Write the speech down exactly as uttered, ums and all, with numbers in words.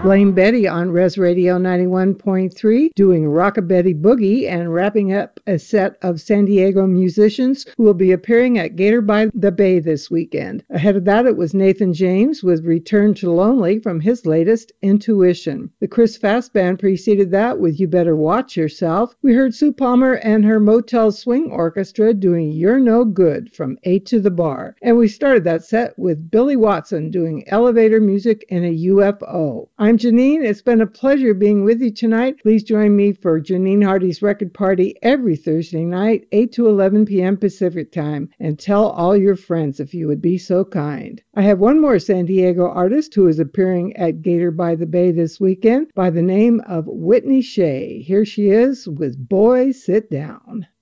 Blame Betty on Res Radio ninety-one point three, doing Rockabetty Boogie and wrapping up a set of San Diego musicians who will be appearing at Gator by the Bay this weekend. Ahead of that, it was Nathan James with Return to Lonely from his latest, Intuition. The Chris Fast Band preceded that with You Better Watch Yourself. We heard Sue Palmer and her Motel Swing Orchestra doing You're No Good from Eight to the Bar. And we started that set with Billy Watson doing elevator music in a U F O. I'm Janine. It's been a pleasure being with you tonight. Please join me for Janine Hardy's Record Party every Thursday night, eight to eleven p.m. Pacific Time. And tell all your friends if you would be so kind. I have one more San Diego artist who is appearing at Gator by the Bay this weekend by the name of Whitney Shea. Here she is with Boy Sit Down.